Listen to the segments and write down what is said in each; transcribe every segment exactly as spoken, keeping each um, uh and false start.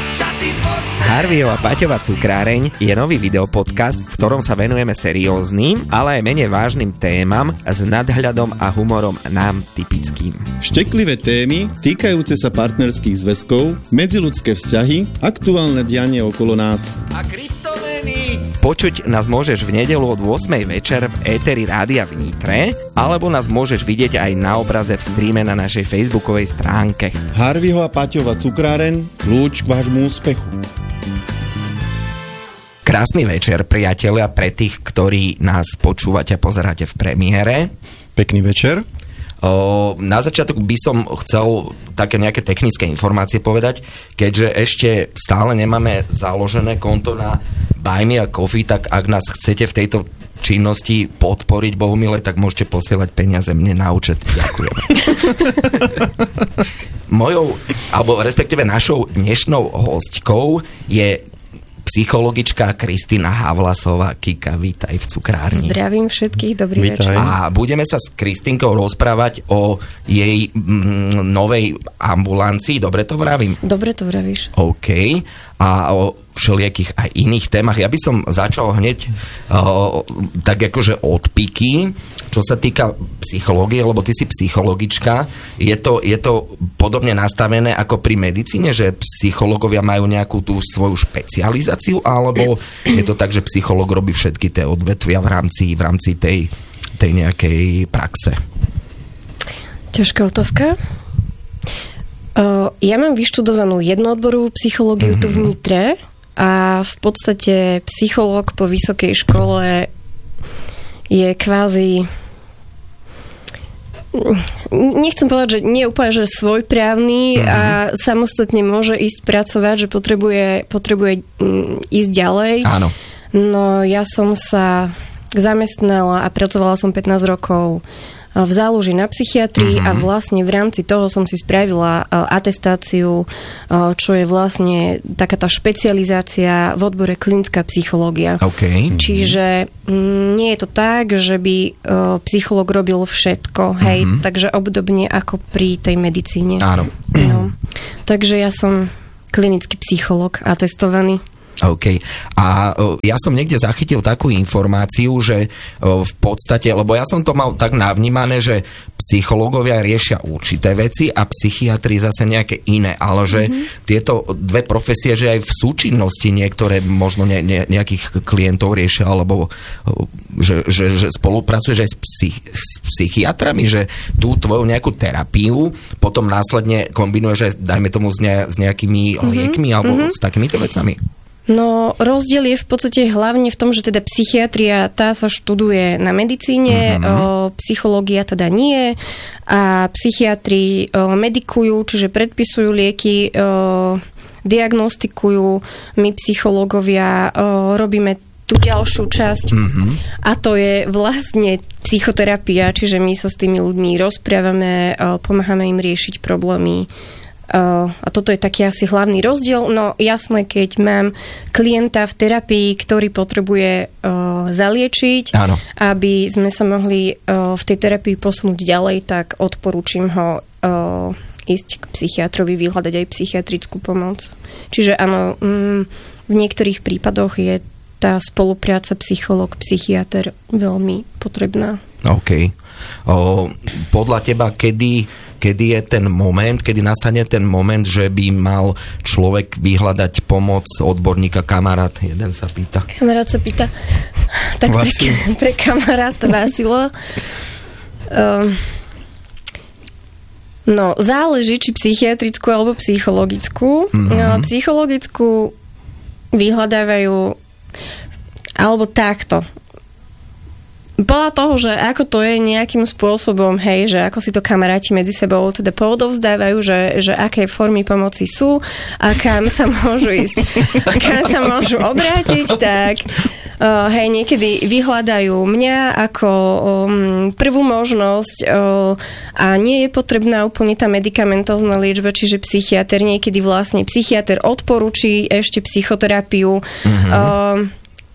Harveyho a Paťova cukráreň je nový videopodcast, v ktorom sa venujeme serióznym, ale aj menej vážnym témam s nadhľadom a humorom nám typickým. Šteklivé témy týkajúce sa partnerských zväzkov, medziľudské vzťahy, aktuálne dianie okolo nás. A kryptomény! Počuť nás môžeš v nedeľu od ôsmej večer v éteri Rádia v Nitre, alebo nás môžeš vidieť aj na obraze v streame na našej facebookovej stránke. Harveyho a Paťova cukráreň, kľúč k vášmu úspechu. Krásny večer, priatelia, pre tých, ktorí nás počúvate a pozeráte v premiére. Pekný večer. O, na začiatok by som chcel také nejaké technické informácie povedať, keďže ešte stále nemáme založené konto na Buy Me a Coffee, tak ak nás chcete v tejto činnosti podporiť, Bohumile, tak môžete posielať peniaze mne na účet. Ďakujem. Mojou, alebo respektíve našou dnešnou hostkou je psychologička Kristína Havlasová. Kika, vítaj v cukrárni. Zdravím všetkých, dobrý Vítaj. večer. A budeme sa s Kristínkou rozprávať o jej mm, novej ambulancii. Dobre to vravím? Dobre to vravíš. OK. A o všelijakých aj iných témach. Ja by som začal hneď o, tak akože od piky, čo sa týka psychológie, lebo ty si psychologička. Je to, je to podobne nastavené ako pri medicíne, že psychológovia majú nejakú tú svoju špecializáciu, alebo je to tak, že psychológ robí všetky tie odvetvia v rámci, v rámci tej, tej nejakej praxe? Ťažká otázka. Uh, ja mám vyštudovanú jednoodborovú psychológiu mm-hmm. tu v Nitre a v podstate psychológ po vysokej škole je kvázi, nechcem povedať, že nie úplne, že svojprávny mm-hmm. a samostatne môže ísť pracovať, že potrebuje, potrebuje ísť ďalej. Áno. No ja som sa zamestnala a pracovala som pätnásť rokov v záloži na psychiatrii uh-huh. a vlastne v rámci toho som si spravila atestáciu, čo je vlastne taká tá špecializácia v odbore klinická psychológia. Okay. Čiže nie je to tak, že by psychológ robil všetko, hej, uh-huh. takže obdobne ako pri tej medicíne. Áno. No. Takže ja som klinický psychológ atestovaný. OK. A o, ja som niekde zachytil takú informáciu, že o, v podstate, lebo ja som to mal tak navnímané, že psychológovia riešia určité veci a psychiatri zase nejaké iné, ale že mm-hmm. tieto dve profesie, že aj v súčinnosti niektoré možno ne, ne, nejakých klientov riešia, alebo o, že, že, že spolupracuješ aj s, psych, s psychiatrami, že tú tvoju nejakú terapiu potom následne kombinuješ aj, dajme tomu, s, ne, s nejakými mm-hmm. liekmi alebo mm-hmm. s takýmito vecami. No, rozdiel je v podstate hlavne v tom, že teda psychiatria, tá sa študuje na medicíne, uh-huh. o, psychológia teda nie a psychiatri o, medikujú, čiže predpisujú lieky, o, diagnostikujú, my psychológovia o, robíme tú ďalšiu časť uh-huh. a to je vlastne psychoterapia, čiže my sa s tými ľuďmi rozprávame, o, pomáhame im riešiť problémy. Uh, a toto je taký asi hlavný rozdiel. No jasné, keď mám klienta v terapii, ktorý potrebuje uh, zaliečiť, áno. aby sme sa mohli uh, v tej terapii posunúť ďalej, tak odporúčim ho uh, ísť k psychiatrovi, vyhľadať aj psychiatrickú pomoc. Čiže áno, mm, v niektorých prípadoch je tá spolupráca psychológ-psychiater veľmi potrebná. OK. O, podľa teba, kedy, kedy je ten moment, kedy nastane ten moment, že by mal človek vyhľadať pomoc odborníka? Kamarát, jeden sa pýta. Kamarát sa pýta. Tak pre, pre kamaráta Vasilo. Um, no, záleží, či psychiatrickú alebo psychologickú. Mm-hmm. No, psychologickú vyhľadávajú alebo takto. Podľa toho, že ako to je nejakým spôsobom, hej, že ako si to kamaráti medzi sebou teda poodovzdávajú, že, že aké formy pomoci sú a kam sa môžu ísť, kam sa môžu obrátiť, tak uh, hej, niekedy vyhľadajú mňa ako um, prvú možnosť uh, a nie je potrebná úplne tá medikamentozná liečba, čiže psychiater, niekedy vlastne psychiater odporúči ešte psychoterapiu. Mm-hmm. Uh,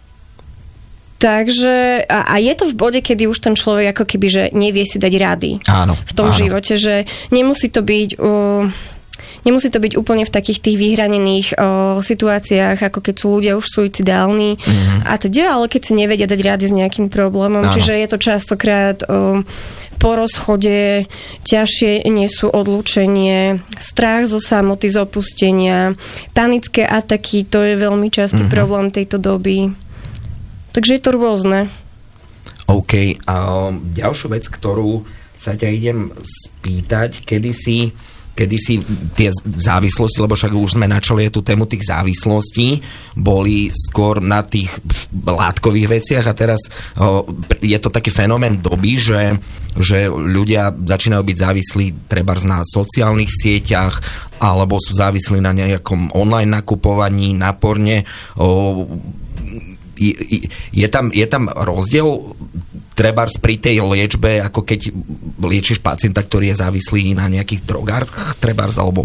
Takže, a, a je to v bode, kedy už ten človek ako keby, že nevie si dať rady áno, v tom áno. živote, že nemusí to byť uh, Nemusí to byť úplne v takých tých vyhranených o, situáciách, ako keď sú ľudia už suicidálni mm-hmm. a teda, ale keď si nevedia dať rady s nejakým problémom. Áno. Čiže je to častokrát o, po rozchode, ťažšie nesú odlúčenie, strach zo samoty, z opustenia, panické ataky, to je veľmi častý mm-hmm. problém tejto doby. Takže je to rôzne. OK. A ďalšiu vec, ktorú sa ťa idem spýtať, kedy si kedy si tie závislosti, lebo však už sme načali tú tému tých závislostí, boli skôr na tých látkových veciach a teraz o, je to taký fenomén doby, že, že ľudia začínajú byť závislí trebárs na sociálnych sieťach alebo sú závislí na nejakom online nakupovaní, na porne. O, je, je, tam, je tam rozdiel trebárs pri tej liečbe, ako keď liečiš pacienta, ktorý je závislý na nejakých drogách, trebárs, alebo?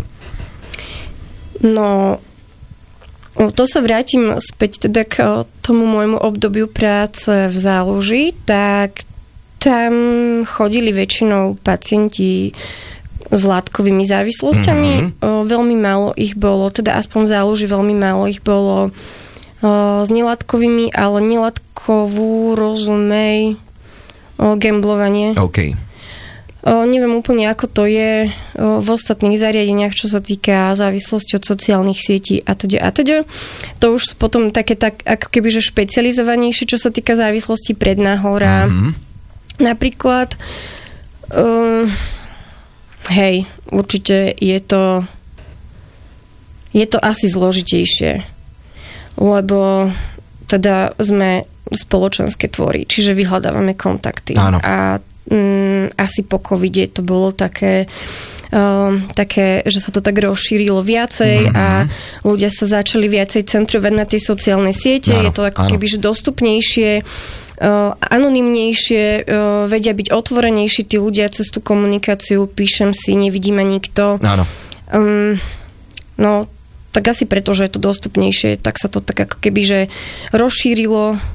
No, to sa vrátim späť teda k tomu môjmu obdobiu práce v záloži, tak tam chodili väčšinou pacienti s látkovými závislosťami. Mm-hmm. Veľmi málo ich bolo, teda aspoň v záloži veľmi málo ich bolo s nelátkovými, ale nelátkovú, rozumej, O, gamblovanie. OK. O, neviem úplne, ako to je o, v ostatných zariadeniach, čo sa týka závislosti od sociálnych sietí a teda a teda. To už sú potom také tak, ako keby, že špecializovanejšie, čo sa týka závislosti prednáhora. Mm-hmm. Napríklad um, hej, určite je to je to asi zložitejšie, lebo teda sme spoločenské tvory, čiže vyhľadávame kontakty. Áno. A mm, asi po covide to bolo také, um, také, že sa to tak rozšírilo viacej mm-hmm. a ľudia sa začali viacej centrovať na tie sociálne siete. Áno, je to ako áno. keby, že dostupnejšie, uh, anonymnejšie, uh, vedia byť otvorenejší tí ľudia cez tú komunikáciu. Píšem si, nevidí ma nikto. Áno. Um, no, tak asi preto, že je to dostupnejšie, tak sa to tak ako keby, že rozšírilo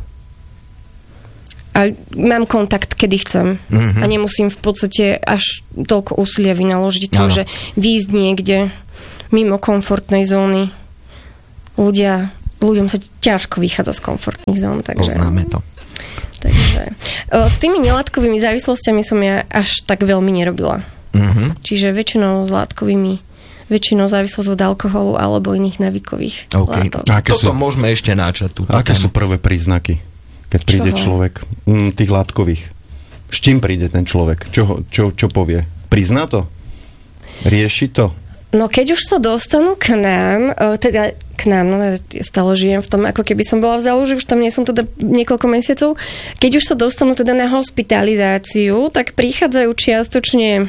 a mám kontakt, kedy chcem. Mm-hmm. A nemusím v podstate až toľko úsilia vynaložiť tým, že výjsť niekde mimo komfortnej zóny. Ľudia, ľuďom sa ťažko vychádza z komfortných zón. Takže, poznáme to. Takže, s tými nelátkovými závislostiami som ja až tak veľmi nerobila. Mm-hmm. Čiže väčšinou s látkovými, väčšinou závislosť od alkoholu alebo iných navykových okay. látok. Toto sú, môžeme ešte načať. Aké sú prvé príznaky, keď príde Čoho? človek m, tých látkových? S čím príde ten človek? Čo, čo, čo povie? Prizná to? Rieši to? No keď už sa dostanú k nám, teda k nám, no ja stále žijem v tom, ako keby som bola v záloži, už tam nie som teda niekoľko mesiacov, keď už sa dostanú teda na hospitalizáciu, tak prichádzajú čiastočne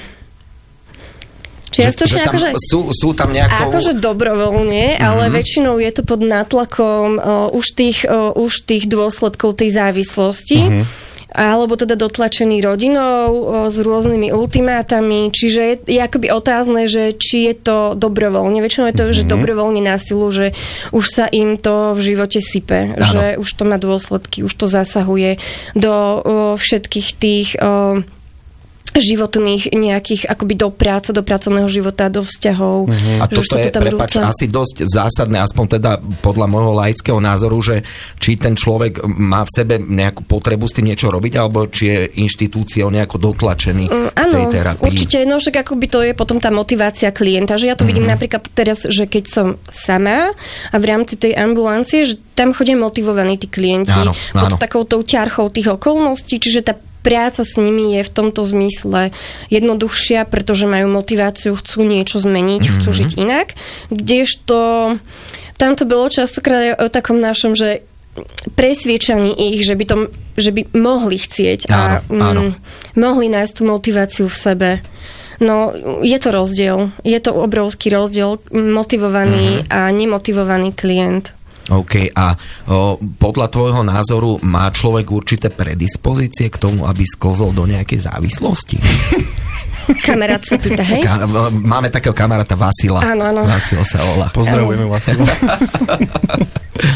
Čiastočne, že, že akože, sú, sú tam nejakou... akože dobrovoľne, mm-hmm. ale väčšinou je to pod nátlakom uh, už, tých, uh, už tých dôsledkov tej závislosti. Mm-hmm. Alebo teda dotlačený rodinou uh, s rôznymi ultimátami. Čiže je, je akoby otázne, že či je to dobrovoľne. Väčšinou je to, mm-hmm. že dobrovoľne na silu, že už sa im to v živote sype. Áno. Že už to má dôsledky, už to zasahuje do uh, všetkých tých... Uh, životných nejakých, akoby do práce, do pracovného života, do vzťahov. Uh-huh. A toto je, prepáč, asi dosť zásadné, aspoň teda podľa môjho laického názoru, že či ten človek má v sebe nejakú potrebu s tým niečo robiť, alebo či je inštitúciou nejako dotlačený um, v tej terapii. Áno, určite, no však akoby to je potom tá motivácia klienta, že ja to uh-huh. vidím napríklad teraz, že keď som sama a v rámci tej ambulancie, že tam chodia motivovaní tí klienti áno, pod áno. takou tou ťarchou tých okolností, čiže tá práca s nimi je v tomto zmysle jednoduchšia, pretože majú motiváciu, chcú niečo zmeniť, mm-hmm. chcú žiť inak. Kdežto tam to bolo častokrát o takom našom, že presviečaní ich, že by, to, že by mohli chcieť a áno, áno. Mm, mohli nájsť tú motiváciu v sebe. No, je to rozdiel. Je to obrovský rozdiel. Motivovaný mm-hmm. a nemotivovaný klient. OK, a o, podľa tvojho názoru má človek určité predispozície k tomu, aby sklzol do nejakej závislosti? Kamarát sa pýta, hej? Ka- máme takého kamaráta Vasila. Áno, áno. Vasil sa volá. Pozdravujeme Vasila.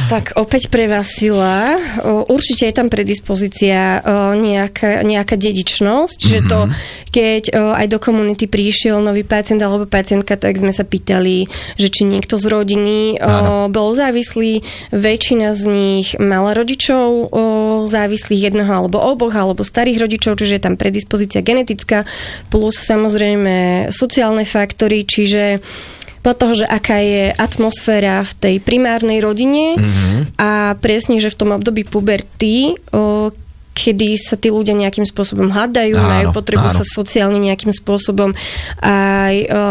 Tak opäť pre vás sila. Určite je tam predispozícia nejaká, nejaká dedičnosť, čiže to, keď aj do komunity prišiel nový pacient alebo pacientka, tak sme sa pýtali, že či niekto z rodiny Áno. bol závislý. Väčšina z nich mala rodičov závislých, jedného alebo oboch, alebo starých rodičov, čiže je tam predispozícia genetická, plus samozrejme sociálne faktory, čiže po toho, že aká je atmosféra v tej primárnej rodine mm-hmm. a presne, že v tom období puberty, o, kedy sa tí ľudia nejakým spôsobom hľadajú, áno, majú potrebu áno. sa sociálne nejakým spôsobom aj o,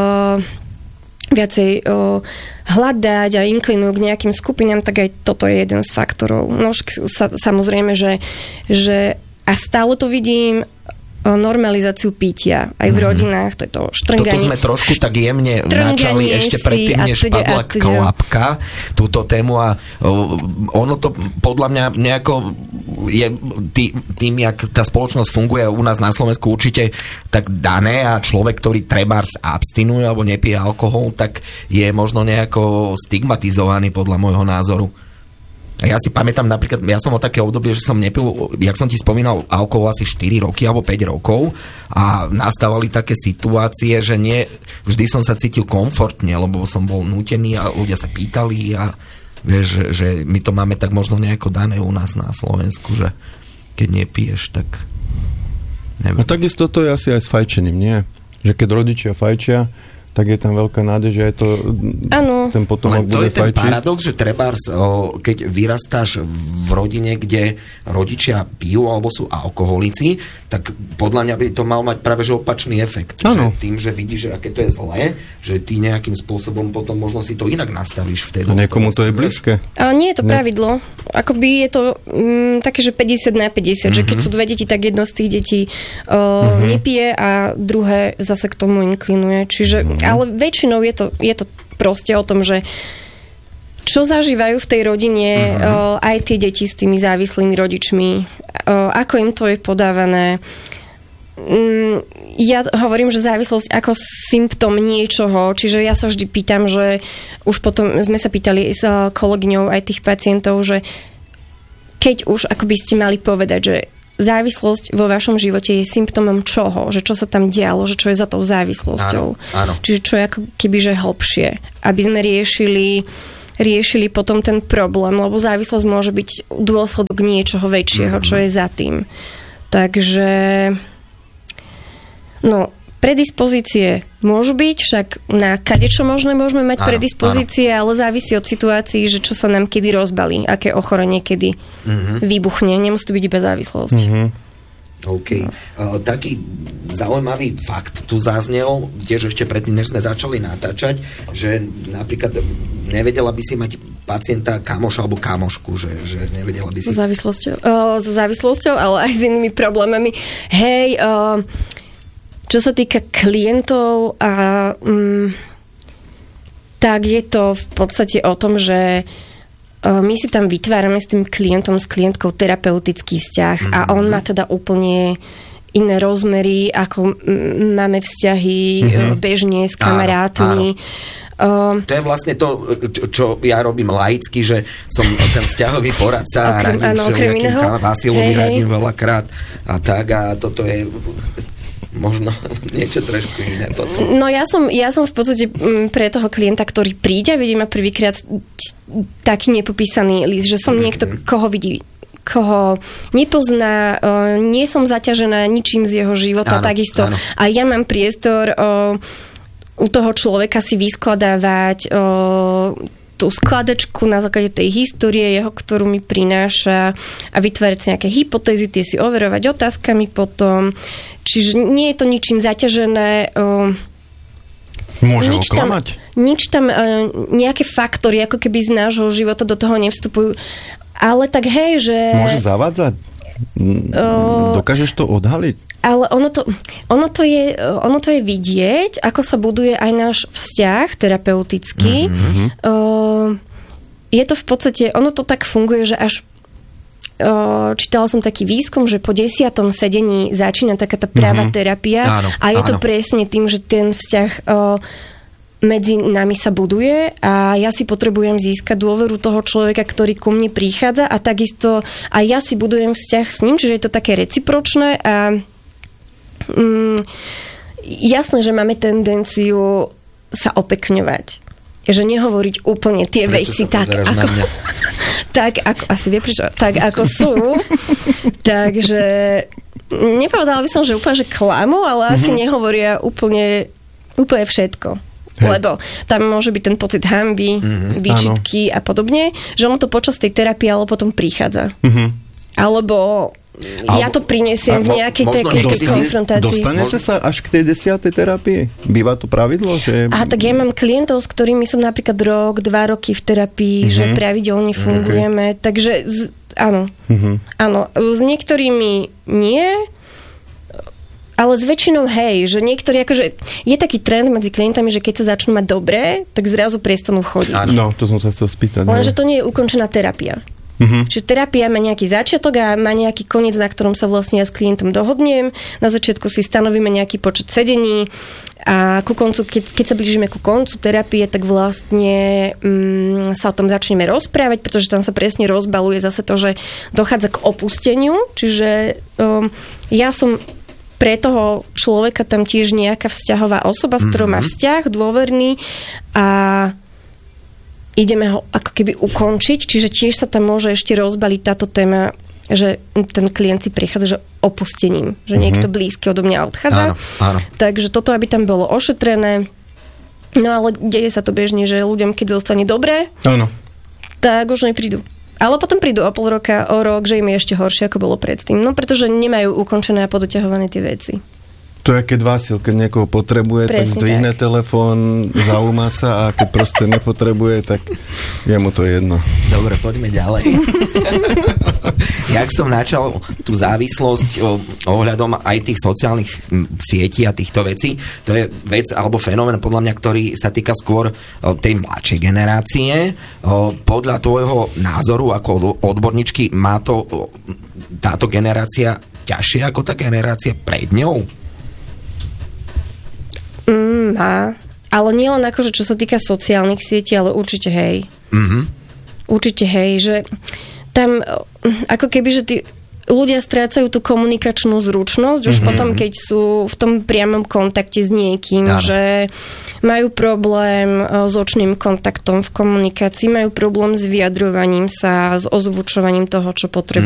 viacej o, hľadať a inklinujú k nejakým skupinám, tak aj toto je jeden z faktorov. No sa, samozrejme, že, že a stále to vidím normalizáciu pitia aj v rodinách, to je to štrnganie. Toto sme trošku tak jemne načali ešte predtým, než teda, padla teda. klapka túto tému a ono to podľa mňa nejako je tý, tým, jak tá spoločnosť funguje u nás na Slovensku určite tak dané a človek, ktorý trebárs abstinuje alebo nepije alkohol, tak je možno nejako stigmatizovaný podľa môjho názoru. Ja si pamätám napríklad, ja som o také obdobie, že som nepil, jak som ti spomínal, alkohol asi štyri roky alebo päť rokov a nastávali také situácie, že nie, vždy som sa cítil komfortne, lebo som bol nútený a ľudia sa pýtali a vieš, že, že my to máme tak možno nejako dané u nás na Slovensku, že keď nepiješ, tak neviem. A takisto to je asi aj s fajčením, nie? Že keď rodičia fajčia, tak je tam veľká nádej, že je to ano. ten potomok bude fajčiť. To je ten paradox, že trebárs, keď vyrastáš v rodine, kde rodičia pijú alebo sú alkoholici, tak podľa mňa by to mal mať práve že opačný efekt. Že tým, že vidíš, že aké to je zlé, že ty nejakým spôsobom potom možno si to inak nastavíš v tej dobe. Niekomu to je blízke. Ale nie je to pravidlo. Akoby je to mm, také, že päťdesiat na päťdesiat, mm-hmm. že keď sú dve deti, tak jedno z tých detí uh, mm-hmm. nepije a druhé zase k tomu inklinuje. Čiže mm-hmm. ale väčšinou je to, je to proste o tom, že čo zažívajú v tej rodine uh-huh. o, aj tie deti s tými závislými rodičmi, o, ako im to je podávané. Mm, ja hovorím, že závislosť ako symptóm niečoho, čiže ja sa vždy pýtam, že už potom sme sa pýtali s kolegyňou aj tých pacientov, že keď už akoby ste mali povedať, že závislosť vo vašom živote je symptómom čoho? Že čo sa tam dialo? Že čo je za tou závislosťou? Áno, áno. Čiže čo je ako keby, že hlbšie. Aby sme riešili, riešili potom ten problém, lebo závislosť môže byť dôsledok niečoho väčšieho, mm-hmm. čo je za tým. Takže no, predispozície môžu byť, však na kadečo možné môžeme mať áno, predispozície, áno. ale závisí od situácií, že čo sa nám kedy rozbalí, aké ochorenie kedy mm-hmm. vybuchne. Nemusí to byť iba závislosť. Mm-hmm. OK. No. Uh, taký zaujímavý fakt tu zaznel, tiež ešte predtým, než sme začali natáčať, že napríklad nevedela by si mať pacienta kamoša alebo kamošku, že, že nevedela by si... So závislosťou, uh, so závislosťou, ale aj s inými problémami. Hej, uh, čo sa týka klientov, a, um, tak je to v podstate o tom, že uh, my si tam vytvárame s tým klientom, s klientkou terapeutický vzťah mm-hmm. a on má teda úplne iné rozmery, ako m- máme vzťahy mm-hmm. bežne s kamarátmi. Áno, áno. To je vlastne to, čo ja robím laicky, že som ten vzťahový poradca a radím všelijakým Vasilovi, radím veľakrát a tak a toto je možno niečo trošku iné potom. No ja som, ja som v podstate pre toho klienta, ktorý príde a vidí ma prvýkrát taký nepopísaný list, že som mm-hmm. niekto, koho vidí koho nepozná, nie som zaťažená ničím z jeho života, áno, takisto. Áno. A ja mám priestor o, u toho človeka si vyskladávať o, tú skladačku na základe tej histórie jeho, ktorú mi prináša a vytvárať si nejaké hypotézy, tie si overovať otázkami potom. Čiže nie je to ničím zaťažené. O, Môže nič oklamať? Tam, nič tam, o, nejaké faktory, ako keby z nášho života do toho nevstupujú. Ale tak hej, že... Môže zavádzať? Uh, Dokážeš to odhaliť? Ale ono to, ono, to je, ono to je vidieť, ako sa buduje aj náš vzťah terapeutický. Mm-hmm. Uh, je to v podstate, ono to tak funguje, že až uh, čítala som taký výskum, že po desiatom sedení začína taká tá práva mm-hmm. terapia áno, a je áno. to presne tým, že ten vzťah uh, medzi nami sa buduje a ja si potrebujem získať dôveru toho človeka, ktorý ku mne prichádza a takisto aj ja si budujem vzťah s ním, čiže je to také recipročné a mm, jasné, že máme tendenciu sa opekňovať. Že nehovoriť úplne tie Prečo veci tak ako, tak ako asi vie prečo, tak ako sú. Takže nepovedala by som, že úplne, že klamu, ale asi mm-hmm. nehovoria úplne, úplne všetko. Hej. Lebo tam môže byť ten pocit hanby, mm-hmm. výčitky áno. a podobne, že ono to počas tej terapie ale potom prichádza. Mm-hmm. Alebo ja to prinesiem v nejakej takej konfrontácii. Dostanete sa až k tej desiatej terapii? Býva to pravidlo? Že... A tak ja mám klientov, s ktorými som napríklad rok, dva roky v terapii, mm-hmm. že pravidelne fungujeme. Okay. Takže z, áno. Mm-hmm. Áno. S niektorými nie, ale s väčšinou hej, že niektorí akože je taký trend medzi klientami, že keď sa začnú mať dobré, tak zrazu prestanú chodiť. No, to som sa chcel spýtať. Lenže to nie je ukončená terapia. Uh-huh. Čiže terapia má nejaký začiatok a má nejaký koniec, na ktorom sa vlastne ja s klientom dohodnem. Na začiatku si stanovíme nejaký počet sedení a ku koncu, keď, keď sa blížime ku koncu terapie, tak vlastne mm, sa o tom začneme rozprávať, pretože tam sa presne rozbaluje zase to, že dochádza k opusteniu. Čiže um, ja som pre toho človeka tam tiež nejaká vzťahová osoba, s ktorou má vzťah, dôverný a ideme ho ako keby ukončiť, čiže tiež sa tam môže ešte rozbaliť táto téma, že ten klient si prichádza, že opustením, že niekto mm-hmm. blízky odo mňa odchádza. Áno, áno. Takže toto, aby tam bolo ošetrené. No ale deje sa to bežne, že ľuďom, keď zostane dobré, áno. tak už neprídu. Ale potom prídu o pol roka, o rok, že im je ešte horšie, ako bolo predtým. No pretože nemajú ukončené a podoťahované tie veci. To je keď Vasil, keď niekoho potrebuje, presne tak zdvihne tak. telefón, zaujíma sa a keď proste nepotrebuje, tak je mu to jedno. Dobre, poďme ďalej. Jak som načal tú závislosť o, ohľadom aj tých sociálnych sietí a týchto vecí, to je vec alebo fenomén podľa mňa, ktorý sa týka skôr tej mladšej generácie. Podľa tvojho názoru ako odborníčky má to táto generácia ťažšie ako tá generácia pred ňou? Mm, má. Ale nie len akože, čo sa týka sociálnych sietí, ale určite hej. Mm-hmm. Určite hej, že tam ako keby, že tí ľudia strácajú tú komunikačnú zručnosť už mm-hmm. potom, keď sú v tom priamom kontakte s niekým, Áno. že majú problém s očným kontaktom v komunikácii, majú problém s vyjadrovaním sa, s ozvučovaním toho, čo potrebujú